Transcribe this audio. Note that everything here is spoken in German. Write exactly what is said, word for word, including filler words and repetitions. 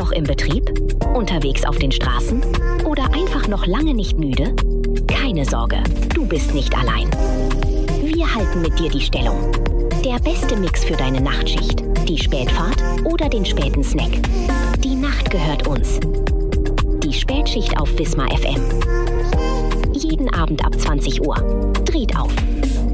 Noch im Betrieb? Unterwegs auf den Straßen? Oder einfach noch lange nicht müde? Keine Sorge, du bist nicht allein. Wir halten mit dir die Stellung. Der beste Mix für deine Nachtschicht, die Spätfahrt oder den späten Snack. Die Nacht gehört uns. Die Spätschicht auf Wismar F M. Jeden Abend ab zwanzig Uhr. Dreht auf.